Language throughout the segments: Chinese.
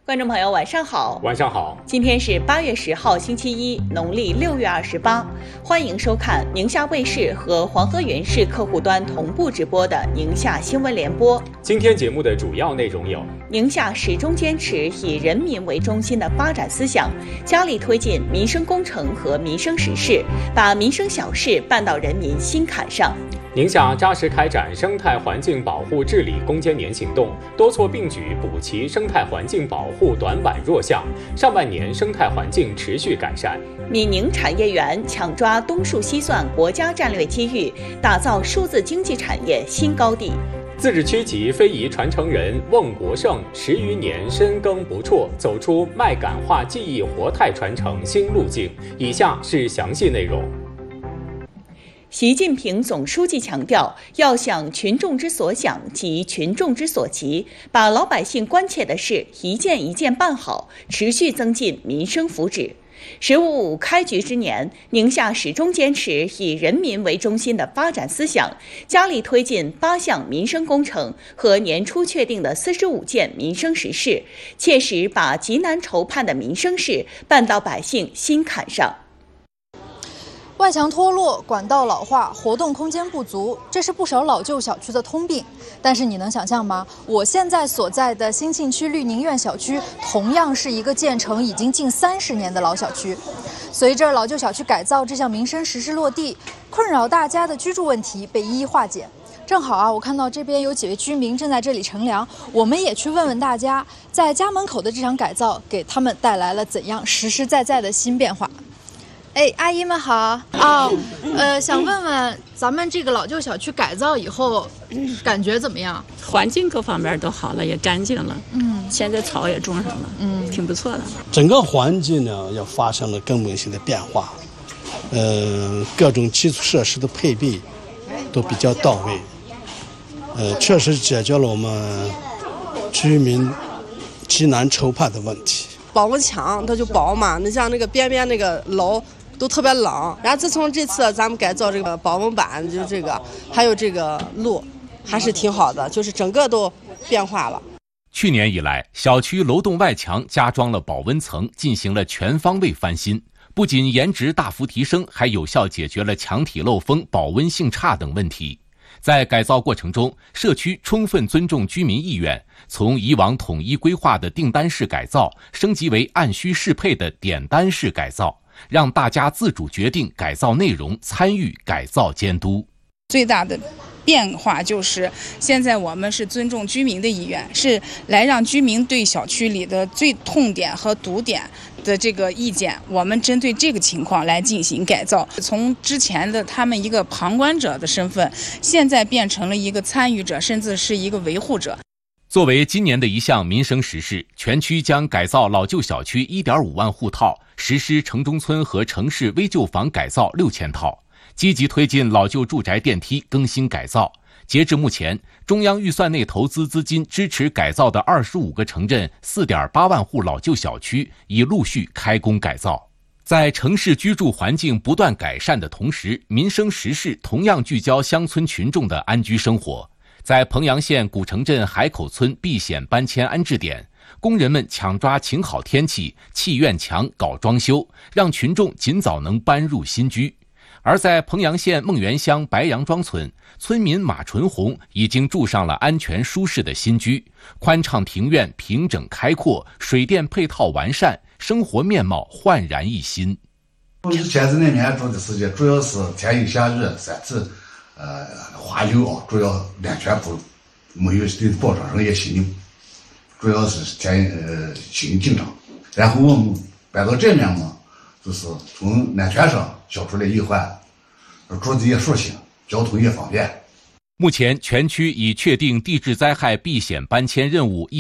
观众朋友，晚上好。 晚上好。 今天是8月10号，星期一，农历6月28。欢迎收看宁夏卫视和黄河源市客户端同步直播的宁夏新闻联播。 今天节目的主要内容有： 宁夏始终坚持以人民为中心的发展思想，加力推进民生工程和民生实事，把民生小事办到人民心坎上。 宁夏扎实开展生态环境保护治理攻坚年行动，多措并举补齐生态环境保护短板弱项，上半年生态环境持续改善。 闽宁产业园抢抓东数西算国家战略机遇，打造数字经济产业新高地。 自治区级非遗传承人瓮国胜10余年深耕不辍，走出麦秆化技艺活态传承新路径。以下是详细内容。 习近平总书记强调，要想群众之所想及群众之所急，把老百姓关切的事一件一件办好，持续增进民生福祉。“15+5”开局之年，宁夏始终坚持以人民为中心的发展思想，加力推进8项民生工程和年初确定的45件民生实事，切实把极难筹盼的民生事办到百姓心坎上。 外墙脱落、管道老化、活动空间不足，这是不少老旧小区的通病。但是你能想象吗？我现在所在的兴庆区绿宁苑小区，同样是一个建成已经近30年的老小区。随着老旧小区改造这项民生实事落地，困扰大家的居住问题被一一化解。正好啊，我看到这边有几位居民正在这里乘凉，我们也去问问大家，在家门口的这场改造给他们带来了怎样实实在在的新变化。阿姨们好啊，想问问咱们这个老旧小区改造以后，感觉怎么样？ 环境各方面都好了，也干净了。现在草也种上了，挺不错的。 整个环境呢，也发生了根本性的变化。各种基础设施的配备都比较到位。确实解决了我们居民极难筹盼的问题。 保温墙它就薄嘛，你像那个边边那个楼都特别冷，然后自从这次咱们改造这个保温板，就这个还有这个路，还是挺好的，就是整个都变化了。 去年以来，小区楼栋外墙加装了保温层，进行了全方位翻新，不仅颜值大幅提升，还有效解决了墙体漏风、保温性差等问题。在改造过程中，社区充分尊重居民意愿，从以往统一规划的订单式改造升级为按需适配的点单式改造，让大家自主决定改造内容，参与改造监督。 最大的变化就是现在我们是尊重居民的意愿，是来让居民对小区里的最痛点和堵点的这个意见，我们针对这个情况来进行改造。从之前的他们一个旁观者的身份，现在变成了一个参与者，甚至是一个维护者。 作为今年的一项民生实事，全区将改造老旧小区 1.5 万户套，实施城中村和城市危旧房改造6000套，积极推进老旧住宅电梯更新改造。截至目前，中央预算内投资资金支持改造的25个城镇 4.8 万户老旧小区已陆续开工改造。在城市居住环境不断改善的同时，民生实事同样聚焦乡村群众的安居生活。在彭阳县古城镇海口村避险搬迁安置点，工人们抢抓晴好天气，砌院墙、搞装修，让群众尽早能搬入新居。而在彭阳县孟源乡白杨庄村，村民马纯红已经住上了安全舒适的新居，宽敞庭院平整开阔，水电配套完善，生活面貌焕然一新。 前子那年住的时间主要是天阴下雨3次滑溜，主要安全不没有对保障上也犀利，主要是心理紧张。然后我们搬到这面嘛，就是从安全上消除了隐患，住的也舒心，交通也方便。 目前全区已确定地质灾害避险搬迁任务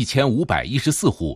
1514户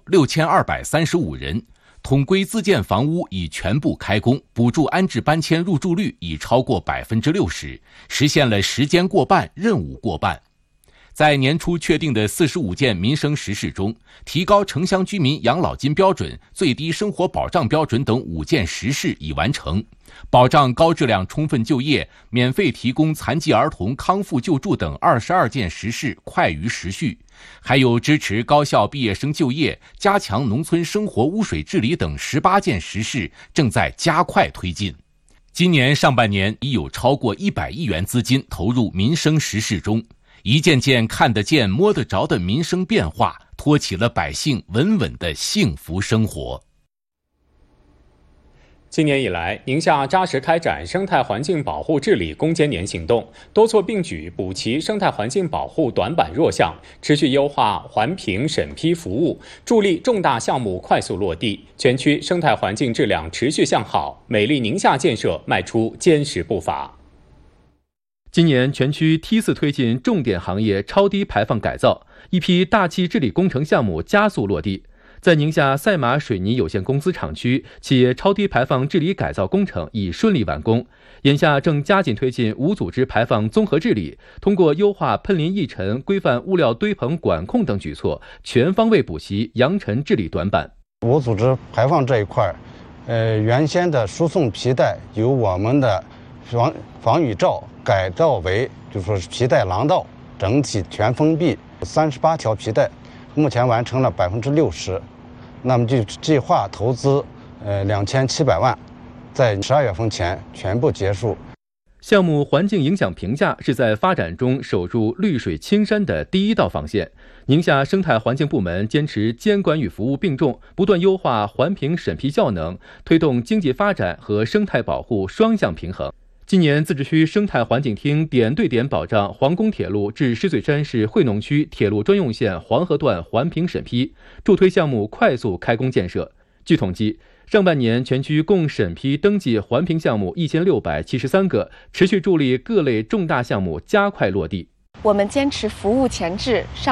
，6235人。统规自建房屋已全部开工，补助安置搬迁入住率已超过60%，实现了时间过半、任务过半。 在年初确定的45件民生实事中，提高城乡居民养老金标准、最低生活保障标准等5件实事已完成，保障高质量充分就业、免费提供残疾儿童康复救助等22件实事快于时序，还有支持高校毕业生就业、加强农村生活污水治理等18件实事正在加快推进。今年上半年已有超过100亿元资金投入民生实事中，一件件看得见摸得着的民生变化，托起了百姓稳稳的幸福生活。 今年以来，宁夏扎实开展生态环境保护治理攻坚年行动，多措并举补齐生态环境保护短板弱项，持续优化环评审批服务，助力重大项目快速落地，全区生态环境质量持续向好，美丽宁夏建设迈出坚实步伐。 今年全区梯次推进重点行业超低排放改造，一批大气治理工程项目加速落地。在宁夏赛马水泥有限公司厂区，企业超低排放治理改造工程已顺利完工，眼下正加紧推进无组织排放综合治理，通过优化喷淋抑尘、规范物料堆棚管控等举措，全方位补齐扬尘治理短板。 无组织排放这一块，原先的输送皮带由我们的防雨罩改造为就是说皮带廊道，整体全封闭，38条皮带，目前完成了60%。那么就计划投资2700万，在12月份前全部结束。 项目环境影响评价是在发展中守住绿水青山的第一道防线。宁夏生态环境部门坚持监管与服务并重，不断优化环评审批效能，推动经济发展和生态保护双向平衡。今年自治区生态环境厅点对点保障皇宫铁路至石嘴山市惠农区铁路专用线黄河段环评审批，助推项目快速开工建设。据统计，上半年全区共审批登记环评项目1673个，持续助力各类重大项目加快落地。 我们坚持服务前置，上